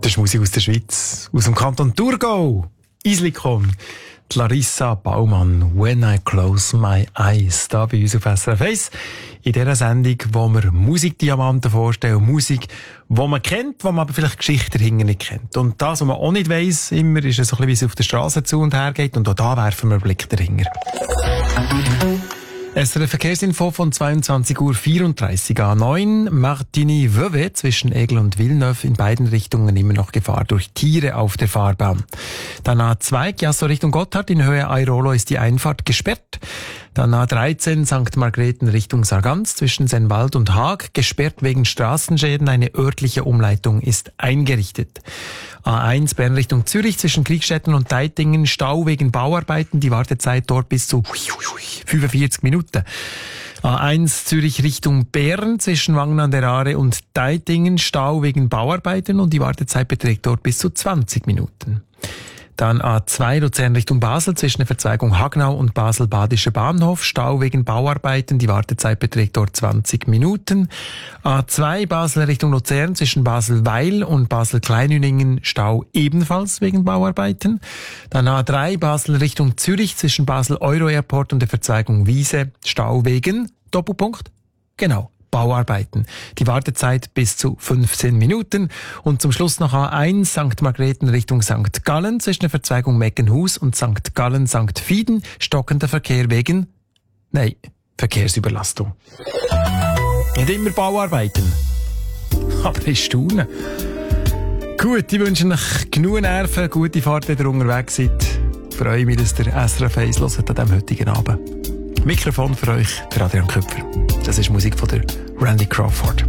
Das ist Musik aus der Schweiz, aus dem Kanton Thurgau. Islikon, Larissa Baumann, «When I Close My Eyes», da bei uns auf SRF 1. In dieser Sendung, wo wir Musikdiamanten vorstellen, Musik, die man kennt, wo man aber vielleicht Geschichten dahinter nicht kennt. Und das, was man auch nicht weiss, immer ist es so ein bisschen, wie es auf der Straße zu und her geht. Und auch da werfen wir einen Blick dahinter. Es ist eine Verkehrsinfo von 22:34 Uhr A9. Martigny-Vevey zwischen Aigle und Villeneuve in beiden Richtungen immer noch Gefahr durch Tiere auf der Fahrbahn. Dann A2 Chiasso Richtung Gotthard in Höhe Airolo ist die Einfahrt gesperrt. Dann A13 St. Margrethen Richtung Sargans zwischen Sennwald und Haag gesperrt wegen Straßenschäden. Eine örtliche Umleitung ist eingerichtet. A1 Bern Richtung Zürich zwischen Kriegstetten und Deitingen Stau wegen Bauarbeiten. Die Wartezeit dort bis zu 45 Minuten. A1 Zürich Richtung Bern zwischen Wangen an der Aare und Deitingen Stau wegen Bauarbeiten und die Wartezeit beträgt dort bis zu 20 Minuten. Dann A2 Luzern Richtung Basel zwischen der Verzweigung Hagnau und Basel-Badischer Bahnhof. Stau wegen Bauarbeiten. Die Wartezeit beträgt dort 20 Minuten. A2 Basel Richtung Luzern zwischen Basel-Weil und Basel-Kleinüningen. Stau ebenfalls wegen Bauarbeiten. Dann A3 Basel Richtung Zürich zwischen Basel-Euro-Airport und der Verzweigung Wiese. Stau wegen Doppelpunkt. Genau. Bauarbeiten. Die Wartezeit bis zu 15 Minuten. Und zum Schluss noch A1 St. Margrethen Richtung St. Gallen zwischen der Verzweigung Meckenhus und St. Gallen St. Fieden. Stockender Verkehr wegen Verkehrsüberlastung. Nicht immer Bauarbeiten. Aber ich staune. Gut, ich wünsche euch genug Nerven, gute Fahrt, wenn ihr unterwegs seid. Ich freue mich, dass ihr SRF 1 hört an diesem heutigen Abend. Mikrofon für euch, der Adrian Köpfer. Das ist Musik von der Randy Crawford.